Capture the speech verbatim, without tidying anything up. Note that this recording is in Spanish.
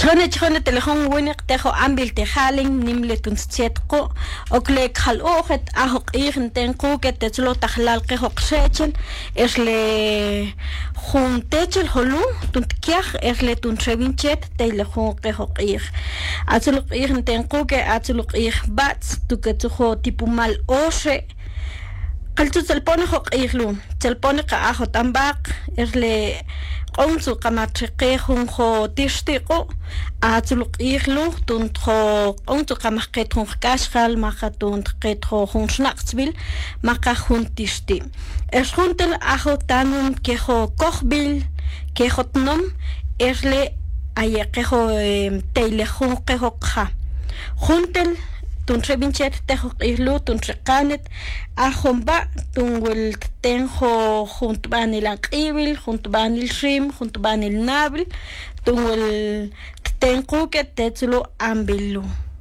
chone chone telehon winik tejo ambil te halen nimle tun setko okle khal ohet ahok ihren tenko ke tetlo tahlal ke hok sechel esle hun techel holu tun kiach esle tun trevinchet telehon ke hok ir atlo ihren tenko ke atlo ir bats tu ke tjo tipo mal ose kaltu telpone hok irlu telpone ka aho tambak esle onzu kamatrike hun ho tistiko atuluk irlu tunt ho onzu kamaket hun kashal makatun ketho hun snaksbil maka hun tisti es huntel aho tanun ke ho kochbil ke hotnom esle aye ke ho teile hun ke ho kha huntel tun trebinchet teho irlu tun trekanet ahomba tun wil tenho junt banil anqibil junt banil shrim junt banil nabil tun wil tenko ke tetlo ambilu